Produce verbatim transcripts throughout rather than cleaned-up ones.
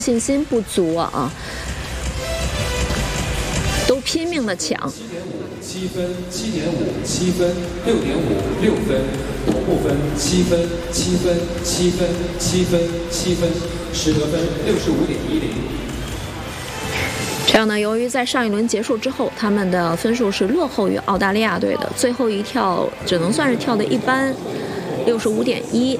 信心不足啊，都拼命的抢。 七点五，七分，七点五，七分，六点五，六分，同步分七分，七分，七分，七分，七分，实得分六十五点一零。 这样呢，由于在上一轮结束之后，他们的分数是落后于澳大利亚队的，最后一跳只能算是跳的一般，六十五点一。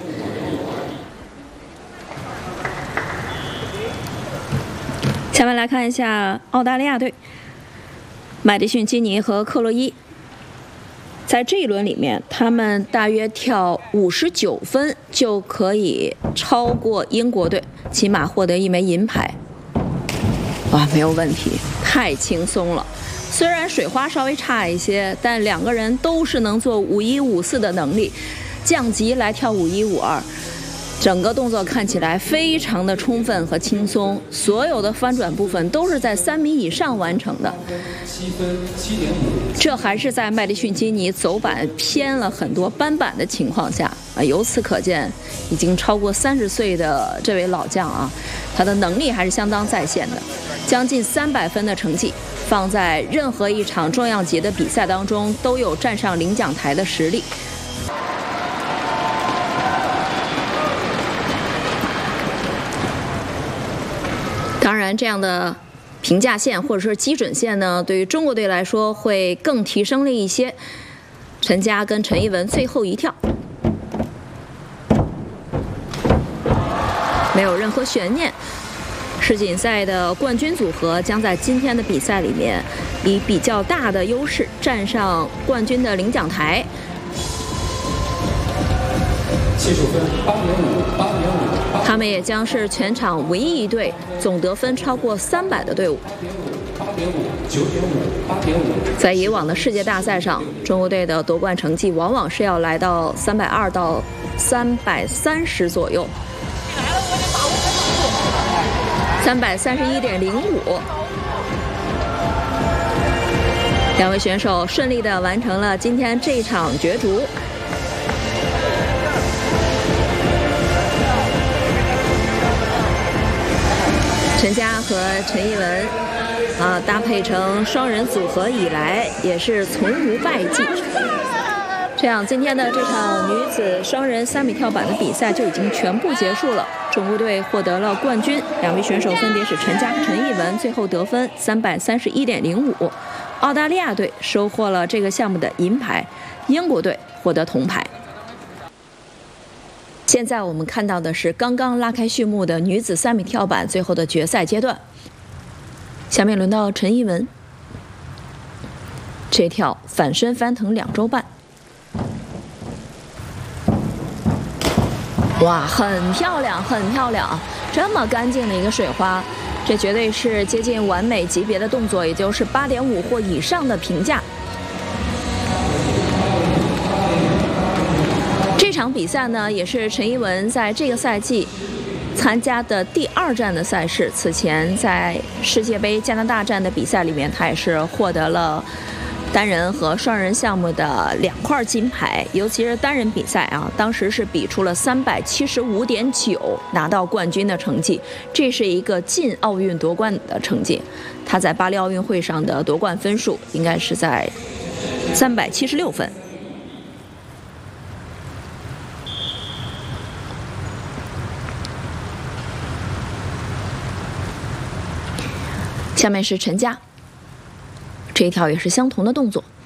下面来看一下澳大利亚队，麦迪逊、基尼和克洛伊。在这一轮里面，他们大约跳五十九分就可以超过英国队，起码获得一枚银牌。哇，没有问题，太轻松了。虽然水花稍微差一些，但两个人都是能做五一五四的能力，降级来跳五一五二。整个动作看起来非常的充分和轻松，所有的翻转部分都是在三米以上完成的。这还是在麦迪逊基尼走板偏了很多斑板的情况下啊，由此可见，已经超过三十岁的这位老将啊，他的能力还是相当在线的。将近三百分的成绩，放在任何一场重量级的比赛当中，都有站上领奖台的实力。当然，这样的评价线或者说基准线呢，对于中国队来说会更提升了一些。陈佳跟陈一文最后一跳，没有任何悬念。世锦赛的冠军组合将在今天的比赛里面以比较大的优势站上冠军的领奖台。 技术分八点五，八点五。 他们也将是全场唯一一队总得分超过三百的队伍。 八点五，九点五，八点五。 在以往的世界大赛上，中国队的夺冠成绩往往是要来到三百二到三百三十左右。三百三十一点零五。两位选手顺利地完成了今天这场角逐。陈佳和陈一文啊搭配成双人组合以来，也是从无败绩。这样，今天的这场女子双人三米跳板的比赛就已经全部结束了。中国队获得了冠军，两位选手分别是陈佳和陈一文，最后得分三百三十一点零五。澳大利亚队收获了这个项目的银牌，英国队获得铜牌。现在我们看到的是刚刚拉开序幕的女子三米跳板最后的决赛阶段。下面轮到陈一文，这跳反身翻腾两周半。哇，很漂亮，很漂亮！这么干净的一个水花，这绝对是接近完美级别的动作，也就是八点五或以上的评价。这场比赛呢，也是陈一文在这个赛季参加的第二站的赛事。此前在世界杯加拿大站的比赛里面，他也是获得了单人和双人项目的两块金牌，尤其是单人比赛啊，当时是比出了三百七十五点九，拿到冠军的成绩，这是一个进奥运夺冠的成绩。他在巴黎奥运会上的夺冠分数应该是在三百七十六分。下面是陈佳，这一跳也是相同的动作。